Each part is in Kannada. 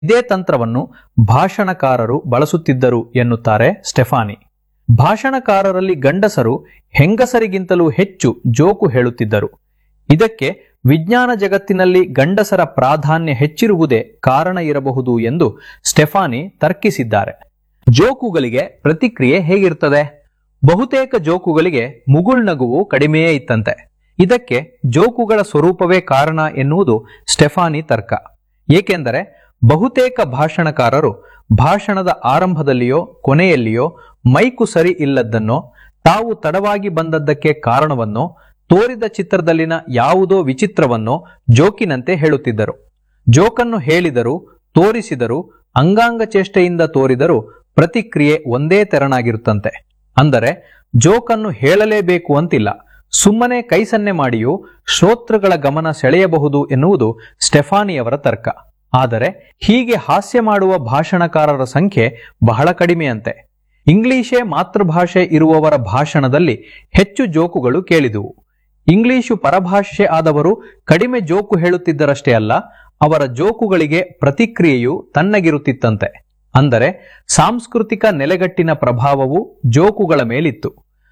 ಇದೇ ತಂತ್ರವನ್ನು ಭಾಷಣಕಾರರು ಬಳಸುತ್ತಿದ್ದರು ಎನ್ನುತ್ತಾರೆ ಸ್ಟೆಫಾನಿ. ಭಾಷಣಕಾರರಲ್ಲಿ ಗಂಡಸರು ಹೆಂಗಸರಿಗಿಂತಲೂ ಹೆಚ್ಚು ಜೋಕು ಹೇಳುತ್ತಿದ್ದರು. ಇದಕ್ಕೆ ವಿಜ್ಞಾನ ಜಗತ್ತಿನಲ್ಲಿ ಗಂಡಸರ ಪ್ರಾಧಾನ್ಯ ಹೆಚ್ಚಿರುವುದೇ ಕಾರಣ ಇರಬಹುದು ಎಂದು ಸ್ಟೆಫಾನಿ ತರ್ಕಿಸಿದ್ದಾರೆ. ಜೋಕುಗಳಿಗೆ ಪ್ರತಿಕ್ರಿಯೆ ಹೇಗಿರ್ತದೆ? ಬಹುತೇಕ ಜೋಕುಗಳಿಗೆ ಮುಗುಳ್ನಗುವು ಕಡಿಮೆಯೇ ಇತ್ತಂತೆ. ಇದಕ್ಕೆ ಜೋಕುಗಳ ಸ್ವರೂಪವೇ ಕಾರಣ ಎನ್ನುವುದು ಸ್ಟೆಫಾನಿ ತರ್ಕ. ಏಕೆಂದರೆ ಬಹುತೇಕ ಭಾಷಣಕಾರರು ಭಾಷಣದ ಆರಂಭದಲ್ಲಿಯೋ ಕೊನೆಯಲ್ಲಿಯೋ ಮೈಕು ಸರಿ ಇಲ್ಲದ್ದನ್ನೋ, ತಾವು ತಡವಾಗಿ ಬಂದದ್ದಕ್ಕೆ ಕಾರಣವನ್ನೋ, ತೋರಿದ ಚಿತ್ರದಲ್ಲಿನ ಯಾವುದೋ ವಿಚಿತ್ರವನ್ನೋ ಜೋಕಿನಂತೆ ಹೇಳುತ್ತಿದ್ದರು. ಜೋಕನ್ನು ಹೇಳಿದರೂ ತೋರಿಸಿದರೂ ಅಂಗಾಂಗ ಚೇಷ್ಟೆಯಿಂದ ತೋರಿದರೂ ಪ್ರತಿಕ್ರಿಯೆ ಒಂದೇ ತೆರನಾಗಿರುತ್ತಂತೆ. ಅಂದರೆ ಜೋಕನ್ನು ಹೇಳಲೇಬೇಕು ಅಂತಿಲ್ಲ, ಸುಮ್ಮನೆ ಕೈಸನ್ನೆ ಮಾಡಿಯೂ ಶ್ರೋತೃಗಳ ಗಮನ ಸೆಳೆಯಬಹುದು ಎನ್ನುವುದು ಸ್ಟೆಫಾನಿಯವರ ತರ್ಕ. ಆದರೆ ಹೀಗೆ ಹಾಸ್ಯ ಮಾಡುವ ಭಾಷಣಕಾರರ ಸಂಖ್ಯೆ ಬಹಳ ಕಡಿಮೆಯಂತೆ. ಇಂಗ್ಲಿಷೇ ಮಾತೃಭಾಷೆ ಇರುವವರ ಭಾಷಣದಲ್ಲಿ ಹೆಚ್ಚು ಜೋಕುಗಳು ಕೇಳಿದುವು. ಇಂಗ್ಲಿಶು ಪರಭಾಷೆ ಆದವರು ಕಡಿಮೆ ಜೋಕು ಹೇಳುತ್ತಿದ್ದರಷ್ಟೇ ಅಲ್ಲ, ಅವರ ಜೋಕುಗಳಿಗೆ ಪ್ರತಿಕ್ರಿಯೆಯು ತಣ್ಣಗಿರುತ್ತಿತ್ತಂತೆ. ಅಂದರೆ ಸಾಂಸ್ಕೃತಿಕ ನೆಲೆಗಟ್ಟಿನ ಪ್ರಭಾವವು ಜೋಕುಗಳ ಮೇಲಿತ್ತು.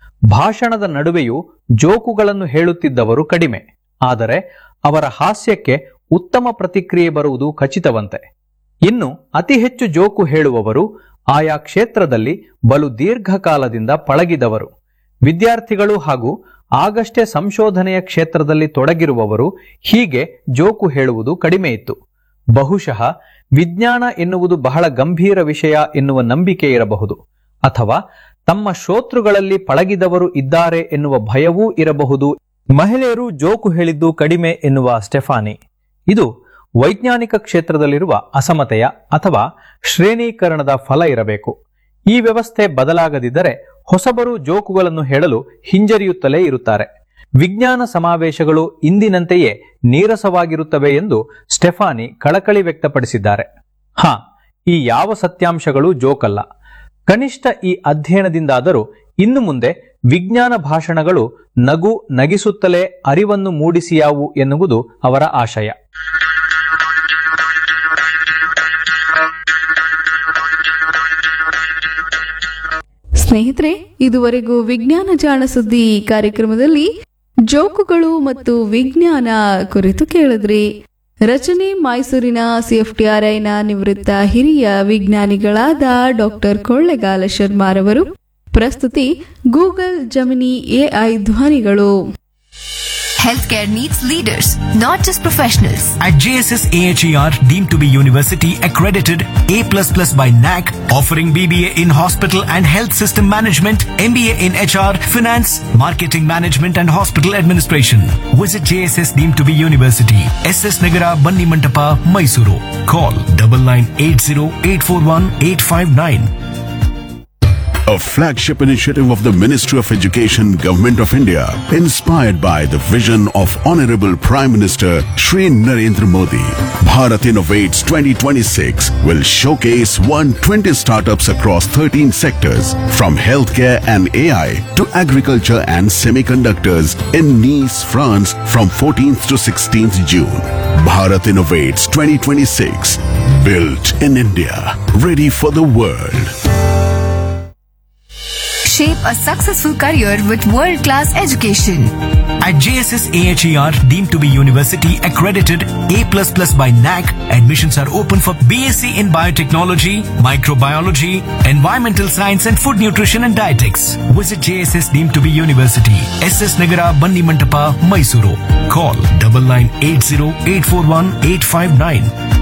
ಭಾಷಣದ ನಡುವೆಯೂ ಜೋಕುಗಳನ್ನು ಹೇಳುತ್ತಿದ್ದವರು ಕಡಿಮೆ, ಆದರೆ ಅವರ ಹಾಸ್ಯಕ್ಕೆ ಉತ್ತಮ ಪ್ರತಿಕ್ರಿಯೆ ಬರುವುದು ಖಚಿತವಂತೆ. ಇನ್ನು ಅತಿ ಹೆಚ್ಚು ಜೋಕು ಹೇಳುವವರು ಆಯಾ ಕ್ಷೇತ್ರದಲ್ಲಿ ಬಲು ದೀರ್ಘಕಾಲದಿಂದ ಪಳಗಿದವರು, ವಿದ್ಯಾರ್ಥಿಗಳು ಹಾಗೂ ಆಗಷ್ಟೇ ಸಂಶೋಧನೆಯ ಕ್ಷೇತ್ರದಲ್ಲಿ ತೊಡಗಿರುವವರು. ಹೀಗೆ ಜೋಕು ಹೇಳುವುದು ಕಡಿಮೆ ಇತ್ತು. ಬಹುಶಃ ವಿಜ್ಞಾನ ಎನ್ನುವುದು ಬಹಳ ಗಂಭೀರ ವಿಷಯ ಎನ್ನುವ ನಂಬಿಕೆ ಇರಬಹುದು, ಅಥವಾ ತಮ್ಮ ಶ್ರೋತೃಗಳಲ್ಲಿ ಪಳಗಿದವರು ಇದ್ದಾರೆ ಎನ್ನುವ ಭಯವೂ ಇರಬಹುದು. ಮಹಿಳೆಯರು ಜೋಕು ಹೇಳಿದ್ದು ಕಡಿಮೆ ಎನ್ನುವ ಸ್ಟೆಫಾನಿ, ಇದು ವೈಜ್ಞಾನಿಕ ಕ್ಷೇತ್ರದಲ್ಲಿರುವ ಅಸಮತೆಯ ಅಥವಾ ಶ್ರೇಣೀಕರಣದ ಫಲ ಇರಬೇಕು. ಈ ವ್ಯವಸ್ಥೆ ಬದಲಾಗದಿದ್ದರೆ ಹೊಸಬರು ಜೋಕುಗಳನ್ನು ಹೇಳಲು ಹಿಂಜರಿಯುತ್ತಲೇ ಇರುತ್ತಾರೆ. ವಿಜ್ಞಾನ ಸಮಾವೇಶಗಳು ಇಂದಿನಂತೆಯೇ ನೀರಸವಾಗಿರುತ್ತವೆ ಎಂದು ಸ್ಟೆಫಾನಿ ಕಳಕಳಿ ವ್ಯಕ್ತಪಡಿಸಿದ್ದಾರೆ. ಈ ಯಾವ ಸತ್ಯಾಂಶಗಳು ಜೋಕಲ್ಲ. ಕನಿಷ್ಠ ಈ ಅಧ್ಯಯನದಿಂದಾದರೂ ಇನ್ನು ಮುಂದೆ ವಿಜ್ಞಾನ ಭಾಷಣಗಳು ನಗಿಸುತ್ತಲೇ ಅರಿವನ್ನು ಮೂಡಿಸಿಯಾವು ಎನ್ನುವುದು ಅವರ ಆಶಯ. ಸ್ನೇಹಿತರೆ, ಇದುವರೆಗೂ ವಿಜ್ಞಾನ ಜಾಣ ಸುದ್ದಿ ಕಾರ್ಯಕ್ರಮದಲ್ಲಿ ಜೋಕುಗಳು ಮತ್ತು ವಿಜ್ಞಾನ ಕುರಿತು ಕೇಳಿದ್ರಿ. ರಚನೆ ಮೈಸೂರಿನ ಸಿಎಫ್ಟಿಆರ್ಐನ ನಿವೃತ್ತ ಹಿರಿಯ ವಿಜ್ಞಾನಿಗಳಾದ ಡಾಕ್ಟರ್ ಕೊಳ್ಳೆಗಾಲ ಶರ್ಮಾರವರು. ಪ್ರಸ್ತುತಿ Google Gemini AI ಧ್ವನಿಗಳು. Healthcare needs leaders, not just professionals. At JSS AHER, deemed to be university accredited A++ by NAC, offering BBA in hospital and health system management, MBA in HR, finance, marketing management and hospital administration. Visit JSS deemed to be university, SS Nagara, Banni Mantapa, Mysuru. Call 9980841859. A flagship initiative of the Ministry of Education, Government of India, inspired by the vision of Honorable Prime Minister Shri Narendra Modi. Bharat Innovates 2026 will showcase 120 startups across 13 sectors, from healthcare and AI to agriculture and semiconductors in Nice, France from 14th to 16th June. Bharat Innovates 2026, built in India, ready for the world. Shape a successful career with world-class education. At JSS AHER, deemed to be university accredited A++ by NAC, admissions are open for BSc in biotechnology, microbiology, environmental science and food nutrition and dietetics. Visit JSS deemed to be university, SS Nagara, Banni Mantapa, Mysuru. Call 9980841859.